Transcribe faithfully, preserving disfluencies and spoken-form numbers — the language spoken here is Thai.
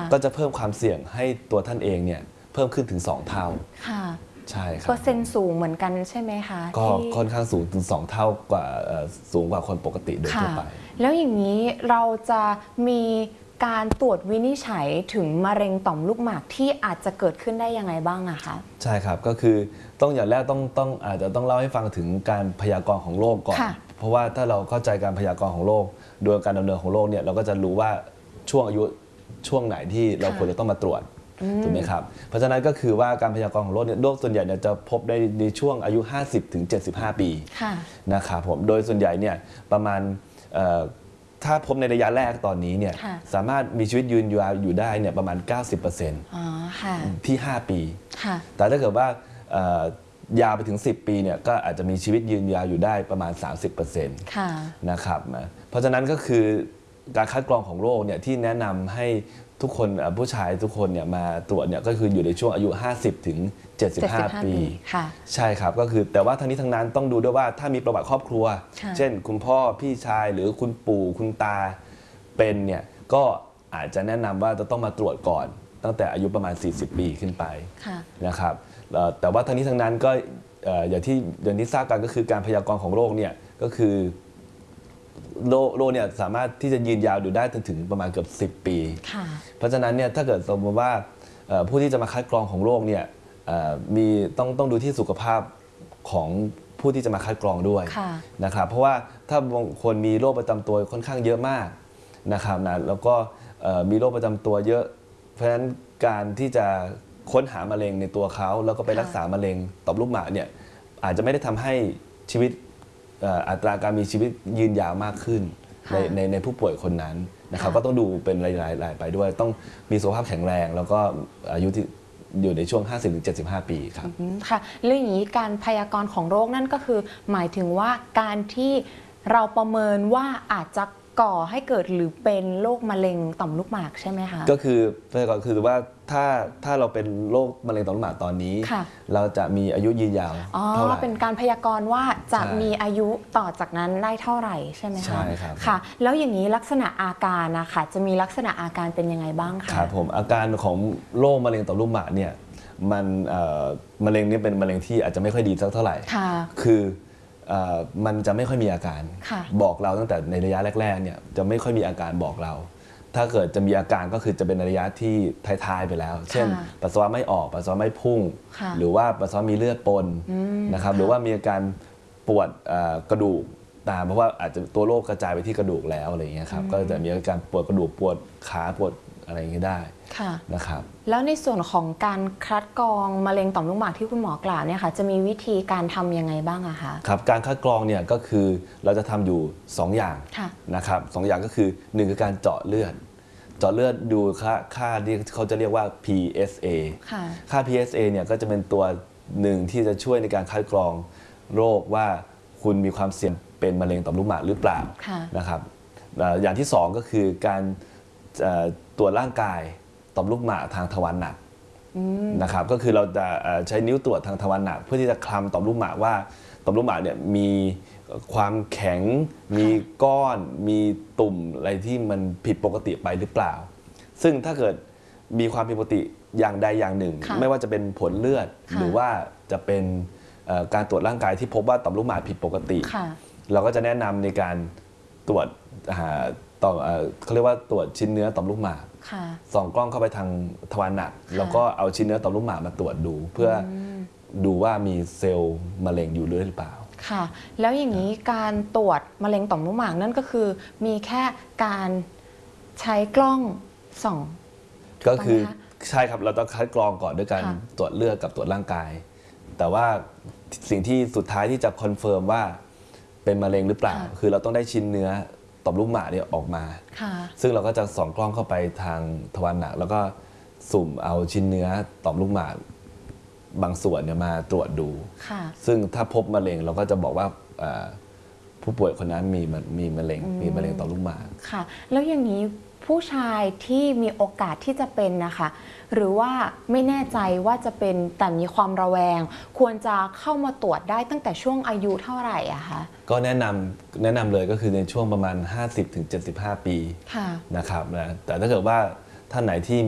ก็จะเพิ่มความเสี่ยงให้ตัวท่านเองเนี่ยเพิ่มขึ้นถึงสองเท่าใช่ครับเปอร์เซ็นต์สูงเหมือนกันใช่ไหมคะก็ค่อนข้างสูงถึงสองเท่ากว่าสูงกว่าคนปกติโดยทั่วไปแล้วอย่างนี้เราจะมีการตรวจวินิจฉัยถึงมะเร็งต่อมลูกหมากที่อาจจะเกิดขึ้นได้ยังไงบ้างอะคะใช่ครับก็คือต้องอย่างแรกต้องต้องอาจจะต้องเล่าให้ฟังถึงการพยากรณ์ของโรคก่อนเพราะว่าถ้าเราเข้าใจการพยากรณ์ของโรคโดยการดำเนินของโรคเนี่ยเราก็จะรู้ว่าช่วงอายุช่วงไหนที่เราควรจะต้องมาตรวจถูกไหมครับเพราะฉะนั้นก็คือว่าการพยากรณ์ของโรคเนี่ยโรคส่วนใหญ่เนี่ยจะพบได้ในช่วงอายุ ห้าสิบถึงเจ็ดสิบห้า ปีนะครับผมโดยส่วนใหญ่เนี่ยประมาณถ้าพบในระยะแรกตอนนี้เนี่ยสามารถมีชีวิตยืนยาวอยู่ได้เนี่ยประมาณ เก้าสิบเปอร์เซ็นต์ ที่ ห้า ปีแต่ถ้าเกิดว่ายาวไปถึงสิบปีเนี่ยก็อาจจะมีชีวิตยืนยาวอยู่ได้ประมาณ สามสิบเปอร์เซ็นต์ นะครับเพราะฉะนั้นก็คือการคัดกรองของโรคเนี่ยที่แนะนำให้ทุกคนผู้ชายทุกคนเนี่ยมาตรวจเนี่ยก็คืออยู่ในช่วงอายุ ห้าสิบถึงเจ็ดสิบห้า ปีใช่ครับก็คือแต่ว่าทั้งนี้ทั้งนั้นต้องดูด้วยว่าถ้ามีประวัติครอบครัวเช่นคุณพ่อพี่ชายหรือคุณปู่คุณตาเป็นเนี่ยก็อาจจะแนะนำว่าจะต้องมาตรวจก่อนตั้งแต่อายุประมาณสี่สิบปีขึ้นไปนะครับแต่ว่าทั้งนี้ทั้งนั้นก็อย่างที่อย่างที่ทราบกันก็คือการพยากรณ์ของโรคเนี่ยก็คือโรคโรคเนี่ยสามารถที่จะยืนยาวอยู่ได้ถึงประมาณเกือบสิบปีเพราะฉะนั้นเนี่ยถ้าเกิดสมมติว่าผู้ที่จะมาคัดกรองของโรคเนี่ยมีต้องต้องดูที่สุขภาพของผู้ที่จะมาคัดกรองด้วยนะครับเพราะว่าถ้าบางคนมีโรคประจำตัวค่อนข้างเยอะมากนะครับนะแล้วก็มีโรคประจำตัวเยอะเพราะฉะนั้นการที่จะค้นหามะเร็งในตัวเขาแล้วก็ไปรักษามะเร็งต่อมลูกหมากเนี่ยอาจจะไม่ได้ทำให้ชีวิตอัตราการมีชีวิตยืนยาวมากขึ้นในในในผู้ป่วยคนนั้นนะครับก็ต้องดูเป็นรายๆไปด้วยต้องมีสุขภาพแข็งแรงแล้วก็อายุที่อยู่ในช่วง ห้าสิบถึงเจ็ดสิบห้า ปีครับค่ะเรื่องอย่างนี้การพยากรณ์ของโรคนั่นก็คือหมายถึงว่าการที่เราประเมินว่าอาจจะก่อให้เกิดหรือเป็นโรคมะเร็งต่อมลูกหมากใช่ไหมคะก็คือก็คือว่าถ้าถ้าเราเป็นโรคมะเร็งต่อมลูกหมากตอนนี้เราจะมีอายุยืนยาวเท่าไหร่เป็นการพยากรณ์ว่าจะมีอายุต่อจากนั้นได้เท่าไหร่ใช่ไหมคะใช่ครับค่ะแล้วอย่างนี้ลักษณะอาการนะคะจะมีลักษณะอาการเป็นยังไงบ้างคะครับผมอาการของโรคมะเร็งต่อมลูกหมากเนี่ยมันมะเร็งนี้เป็นมะเร็งที่อาจจะไม่ค่อยดีสักเท่าไหร่คือมันจะไม่ค่อยมีอาการบอกเราตั้งแต่ในระยะแรกๆเนี่ยจะไม่ค่อยมีอาการบอกเรา ถ้าเกิดจะมีอาการก็คือจะเป็นระยะที่ท้ายๆไปแล้วเช่นปัสสาวะไม่ออกปัสสาวะไม่พุ่งหรือว่าปัสสาวะมีเลือดปนนะครับหรือว่ามีอาการปวดกระดูกตามเพราะว่าอาจจะตัวโรคกระจายไปที่กระดูกแล้วอะไรอย่างเงี้ยครับก็จะมีอาการปวดกระดูกปวดขาปวดอะไรอย่างเงี้ยได้นะครับแล้วในส่วนของการคัดกรองมะเร็งต่อมลูกหมากที่คุณหมอกล่าวเนี่ยค่ะจะมีวิธีการทำยังไงบ้างอะคะครับการคัดกรองเนี่ยก็คือเราจะทำอยู่สองอย่างนะครับสองอย่างก็คือหนึ่งคือการเจาะเลือดเจาะเลือดดูค่าค่าที่เขาจะเรียกว่า พี เอส เอ ค่า พี เอส เอ เนี่ยก็จะเป็นตัวหนึ่งที่จะช่วยในการคัดกรองโรคว่าคุณมีความเสี่ยงเป็นมะเร็งต่อมลูกหมากหรือเปล่านะครับอย่างที่สองก็คือการตรวจร่างกายต่อมลูกหมากทางทวารหนักนะครับก็คือเราจะใช้นิ้วตรวจทางทวารหนักเพื่อที่จะคลำต่อมลูกหมากว่าต่อมลูกหมากเนี่ยมีความแข็งมีก้อนมีตุ่มอะไรที่มันผิดปกติไปหรือเปล่าซึ่งถ้าเกิดมีความผิดปกติอย่างใดอย่างหนึ่งไม่ว่าจะเป็นผลเลือดหรือว่าจะเป็นการตรวจร่างกายที่พบว่าต่อมลูกหมากผิดปกติเราก็จะแนะนำในการตรวจต่อเขาเรียกว่าตรวจชิ้นเนื้อต่อมลูกหมากส่องกล้องเข้าไปทางทวารหนักแล้วก็เอาชิ้นเนื้อต่อมลูกหมากมาตรวจดูเพื่อดูว่ามีเซลล์มะเร็งอยู่หรือเปล่าค่ะแล้วอย่างนี้การตรวจมะเร็งต่อมลูกหมากนั่นก็คือมีแค่การใช้กล้องส่องก็คือใช่ครับเราต้องคัดกรองก่อนด้วยการตรวจเลือดกับตรวจร่างกายแต่ว่าสิ่งที่สุดท้ายที่จะคอนเฟิร์มว่าเป็นมะเร็งหรือเปล่าคือเราต้องได้ชิ้นเนื้อต่อมลูกหมากเนี่ยออกมาซึ่งเราก็จะส่องกล้องเข้าไปทางทวารหนักแล้วก็สุ่มเอาชิ้นเนื้อต่อมลูกหมากบางส่วนเนี่ยมาตรวจดูซึ่งถ้าพบมะเร็งเราก็จะบอกว่าผู้ป่วยคนนั้นมีมีมะเร็งมีมะเร็งต่อมลูกหมากค่ะแล้วอย่างนี้ผู้ชายที่มีโอกาสที่จะเป็นนะคะหรือว่าไม่แน่ใจว่าจะเป็นแต่มีความระแวงควรจะเข้ามาตรวจได้ตั้งแต่ช่วงอายุเท่าไหร่อะคะก็แนะนำแนะนำเลยก็คือในช่วงประมาณ ห้าสิบถึงเจ็ดสิบห้า ปีนะครับนะแต่ถ้าเกิดว่าท่านไหนที่